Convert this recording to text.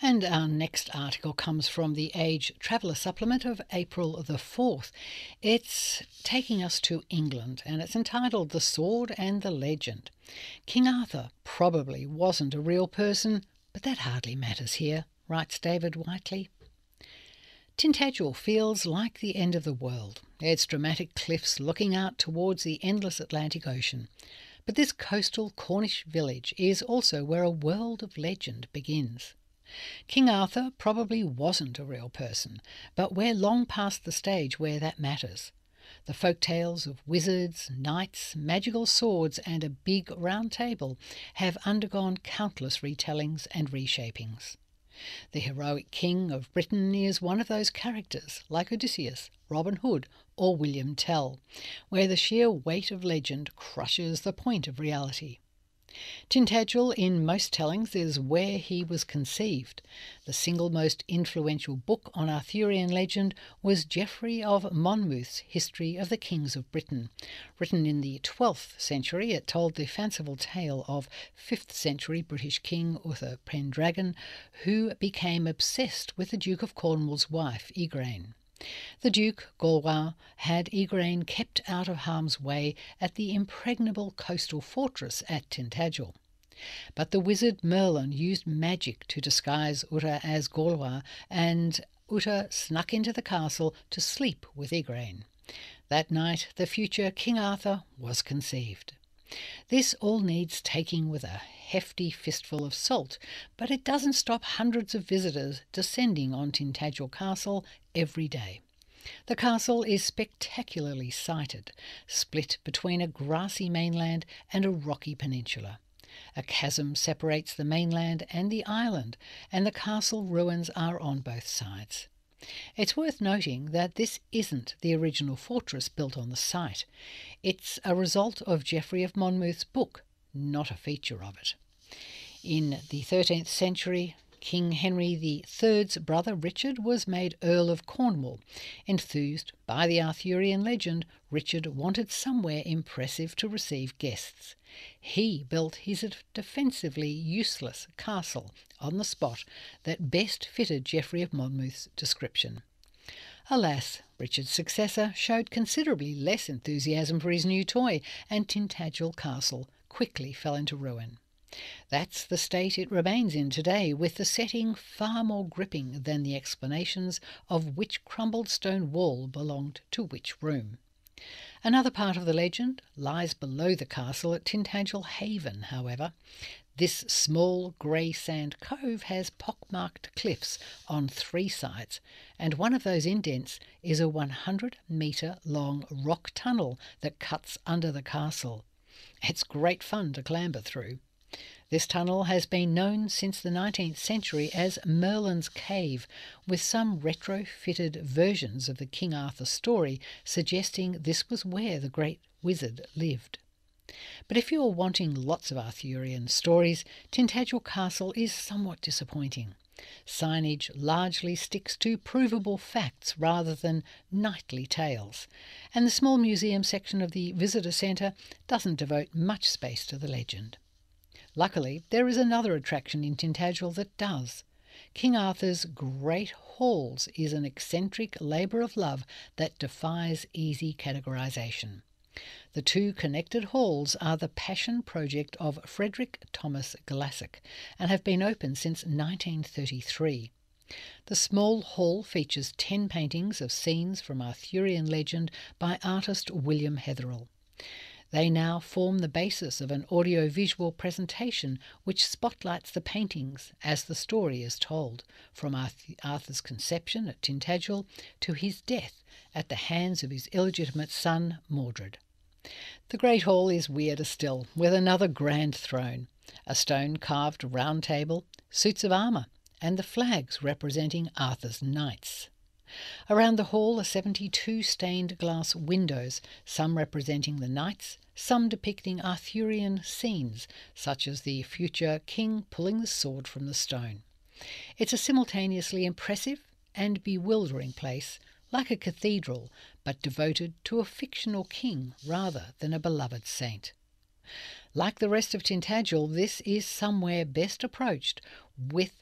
And our next article comes from the Age Traveller Supplement of April the 4th. It's taking us to England, and it's entitled The Sword and the Legend. King Arthur probably wasn't a real person, but that hardly matters here, writes David Whiteley. Tintagel feels like the end of the world, its dramatic cliffs looking out towards the endless Atlantic Ocean. But this coastal Cornish village is also where a world of legend begins. King Arthur probably wasn't a real person, but we're long past the stage where that matters. The folk tales of wizards, knights, magical swords and a big round table have undergone countless retellings and reshapings. The heroic king of Britain is one of those characters, like Odysseus, Robin Hood or William Tell, where the sheer weight of legend crushes the point of reality. Tintagel in most tellings is where he was conceived. The single most influential book on Arthurian legend was Geoffrey of Monmouth's History of the Kings of Britain. Written in the 12th century, it told the fanciful tale of 5th century British King Uther Pendragon, who became obsessed with the Duke of Cornwall's wife, Igraine. The Duke, Gorwal, had Igraine kept out of harm's way at the impregnable coastal fortress at Tintagel. But the wizard Merlin used magic to disguise Uther as Gorwal, and Uther snuck into the castle to sleep with Igraine. That night, the future King Arthur was conceived. This all needs taking with a hefty fistful of salt, but it doesn't stop hundreds of visitors descending on Tintagel Castle every day. The castle is spectacularly sited, split between a grassy mainland and a rocky peninsula. A chasm separates the mainland and the island, and the castle ruins are on both sides. It's worth noting that this isn't the original fortress built on the site. It's a result of Geoffrey of Monmouth's book, not a feature of it. In the 13th century, King Henry III's brother Richard was made Earl of Cornwall. Enthused by the Arthurian legend, Richard wanted somewhere impressive to receive guests. He built his defensively useless castle on the spot that best fitted Geoffrey of Monmouth's description. Alas, Richard's successor showed considerably less enthusiasm for his new toy, and Tintagel Castle quickly fell into ruin. That's the state it remains in today, with the setting far more gripping than the explanations of which crumbled stone wall belonged to which room. Another part of the legend lies below the castle at Tintagel Haven, however. This small grey sand cove has pockmarked cliffs on 3 sides, and one of those indents is a 100-metre long rock tunnel that cuts under the castle. It's great fun to clamber through. This tunnel has been known since the 19th century as Merlin's Cave, with some retrofitted versions of the King Arthur story suggesting this was where the great wizard lived. But if you're wanting lots of Arthurian stories, Tintagel Castle is somewhat disappointing. Signage largely sticks to provable facts rather than knightly tales, and the small museum section of the visitor centre doesn't devote much space to the legend. Luckily, there is another attraction in Tintagel that does. King Arthur's Great Halls is an eccentric labour of love that defies easy categorisation. The 2 connected halls are the passion project of Frederick Thomas Glassick and have been open since 1933. The small hall features 10 paintings of scenes from Arthurian legend by artist William Heatherall. They now form the basis of an audio-visual presentation which spotlights the paintings as the story is told, from Arthur's conception at Tintagel to his death at the hands of his illegitimate son, Mordred. The Great Hall is weirder still, with another grand throne, a stone-carved round table, suits of armour, and the flags representing Arthur's knights. Around the hall are 72 stained glass windows, some representing the knights, some depicting Arthurian scenes, such as the future king pulling the sword from the stone. It's a simultaneously impressive and bewildering place, like a cathedral, but devoted to a fictional king rather than a beloved saint. Like the rest of Tintagel, this is somewhere best approached with